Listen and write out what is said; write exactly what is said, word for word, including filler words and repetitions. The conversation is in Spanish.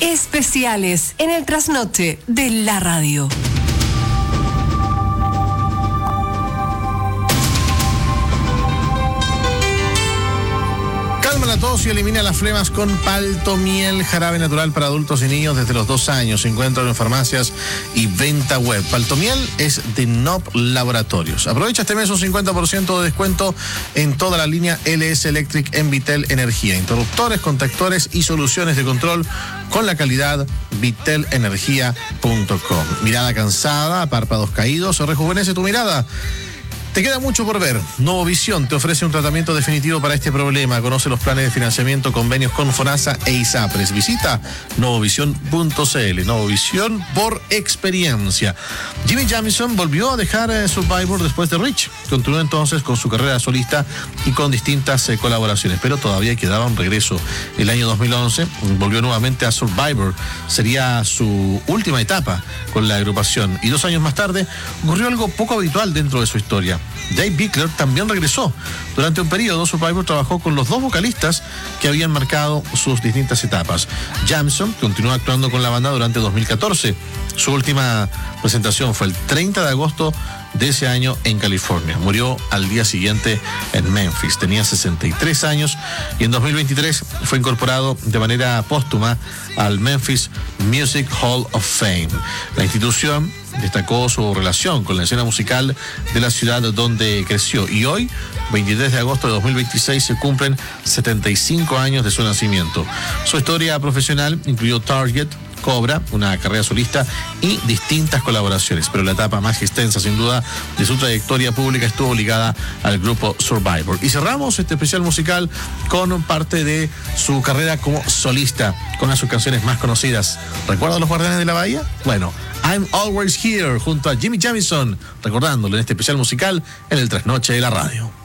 Especiales en el trasnoche de la radio. La tos y elimina las flemas con Paltomiel, jarabe natural para adultos y niños desde los dos años. Se encuentra en farmacias y venta web. Paltomiel es de N O P Laboratorios. Aprovecha este mes un cincuenta por ciento de descuento en toda la línea L S Electric en Vitel Energía. Interruptores, contactores y soluciones de control con la calidad vitel energía punto com. Mirada cansada, párpados caídos, rejuvenece tu mirada. Te queda mucho por ver. Novovisión te ofrece un tratamiento definitivo para este problema. Conoce los planes de financiamiento, convenios con FONASA e ISAPRES. Visita novovisión punto c l. Novovisión por experiencia. Jimmy Jamison volvió a dejar eh, Survivor después de Rich. Continuó entonces con su carrera solista y con distintas eh, colaboraciones, pero todavía quedaba un regreso. El año dos mil once volvió nuevamente a Survivor. Sería su última etapa con la agrupación. Y dos años más tarde ocurrió algo poco habitual dentro de su historia. Dave Bickler también regresó. Durante un periodo, Survivor trabajó con los dos vocalistas que habían marcado sus distintas etapas. Jamison continuó actuando con la banda durante dos mil catorce. Su última presentación fue el treinta de agosto de ese año en California. Murió al día siguiente en Memphis. Tenía sesenta y tres años y en dos mil veintitrés fue incorporado de manera póstuma al Memphis Music Hall of Fame. La institución destacó su relación con la escena musical de la ciudad donde creció y hoy, veintitrés de agosto de dos mil veintiséis, se cumplen setenta y cinco años de su nacimiento. Su historia profesional incluyó Target, Cobra, una carrera solista y distintas colaboraciones, pero la etapa más extensa, sin duda, de su trayectoria pública estuvo ligada al grupo Survivor. Y cerramos este especial musical con parte de su carrera como solista, con una de sus canciones más conocidas. ¿Recuerdan Los Guardianes de la Bahía? Bueno, I'm Always Here, junto a Jimmy Jamison, recordándolo en este especial musical en el Trasnoche de la Radio.